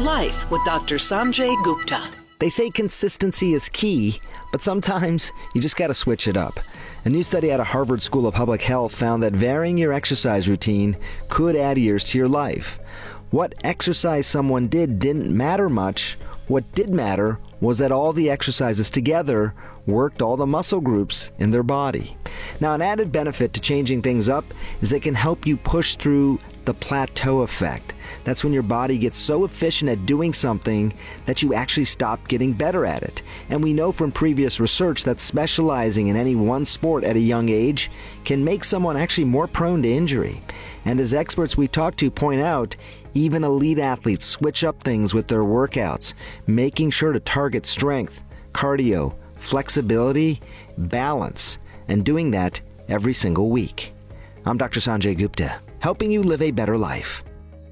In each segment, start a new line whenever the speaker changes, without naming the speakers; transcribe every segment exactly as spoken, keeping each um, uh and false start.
Life with Doctor Sanjay Gupta.
They say consistency is key, but sometimes you just got to switch it up. A new study out of Harvard School of Public Health found that varying your exercise routine could add years to your life. What exercise someone did didn't matter much. What did matter was that all the exercises together worked all the muscle groups in their body. Now, an added benefit to changing things up is it can help you push through the plateau effect. That's when your body gets so efficient at doing something that you actually stop getting better at it. And we know from previous research that specializing in any one sport at a young age can make someone actually more prone to injury. And as experts we talk to point out, even elite athletes switch up things with their workouts, making sure to target strength, cardio, flexibility, balance, and doing that every single week. I'm Doctor Sanjay Gupta, helping you live a better life.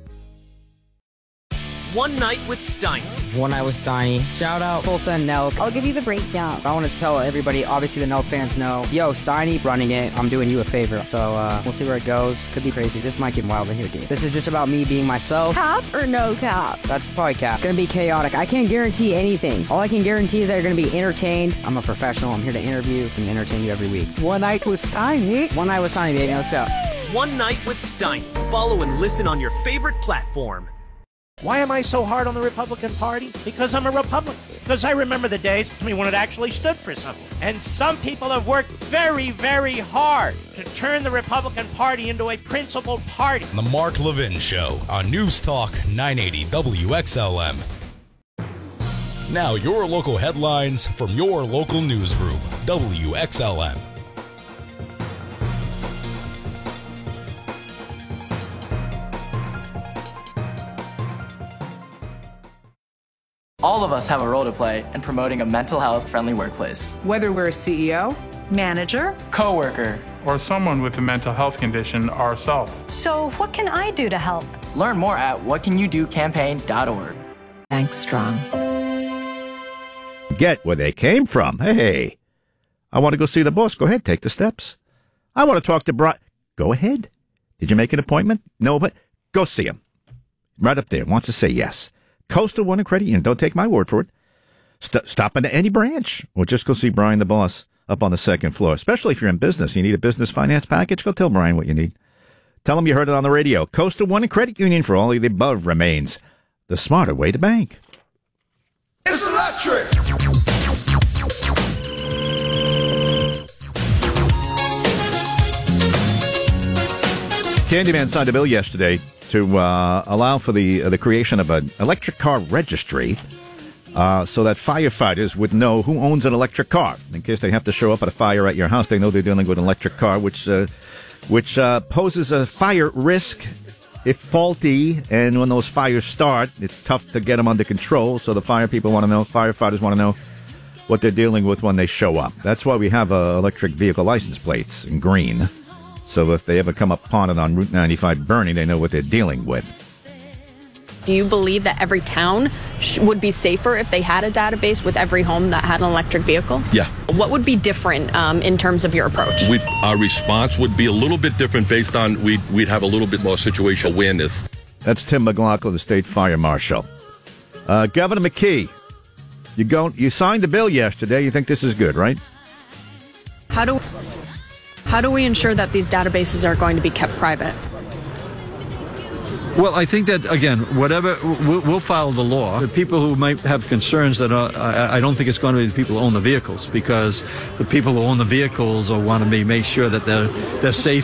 One Night with Steiny.
One Night with Steiny. Shout out Full Send Nelk.
I'll give you the breakdown.
I want to tell everybody, obviously the Nelk fans know, yo, Steiny running it, I'm doing you a favor. So uh, we'll see where it goes. Could be crazy. This might get wild in here, dude. This is just about me being myself.
Cap or no cap?
That's probably cap. It's gonna be chaotic. I can't guarantee anything. All I can guarantee is that you're gonna be entertained. I'm a professional. I'm here to interview and entertain you every week.
One Night with Steiny.
One Night with Steiny, baby. Let's go.
One Night with Steiny. Follow and listen on your favorite platform.
Why am I so hard on the Republican Party? Because I'm a Republican. Because I remember the days when it actually stood for something. And some people have worked very, very hard to turn the Republican Party into a principled party.
The Mark Levin Show on News Talk nine eighty W X L M. Now your local headlines from your local newsroom, W X L M.
All of us have a role to play in promoting a mental health-friendly workplace.
Whether we're a C E O,
manager,
coworker,
or someone with a mental health condition ourselves.
So what can I do to help?
Learn more at what can you do campaign dot org.
Thanks, Strong.
Get where they came from. Hey, I want to go see the boss. Go ahead, take the steps. I want to talk to Brian. Go ahead. Did you make an appointment? No, but go see him. Right up there. Wants to say yes. Coastal One and Credit Union. Don't take my word for it. St- stop into any branch or just go see Brian the boss up on the second floor. Especially if you're in business. You need a business finance package? Go tell Brian what you need. Tell him you heard it on the radio. Coastal One and Credit Union, for all of the above, remains the smarter way to bank.
It's electric!
Candyman signed a bill yesterday to uh, allow for the uh, the creation of an electric car registry uh, so that firefighters would know who owns an electric car. In case they have to show up at a fire at your house, they know they're dealing with an electric car, which uh, which uh, poses a fire risk if faulty. And when those fires start, it's tough to get them under control. So the fire people want to know, firefighters want to know what they're dealing with when they show up. That's why we have uh, electric vehicle license plates in green. So if they ever come upon it on Route ninety-five burning, they know what they're dealing with.
Do you believe that every town sh- would be safer if they had a database with every home that had an electric vehicle?
Yeah.
What would be different um, in terms of your approach?
We'd, our response would be a little bit different based on we'd, we'd have a little bit more situational awareness.
That's Tim McLaughlin, the state fire marshal. Uh, Governor McKee, you go, you signed the bill yesterday. You think this is good, right?
How do how do we ensure that these databases are going to be kept private?
Well, I think that, again, whatever, we'll, we'll follow the law. The people who might have concerns that are, I, I don't think it's going to be the people who own the vehicles, because the people who own the vehicles will want to be make sure that they're, they're safe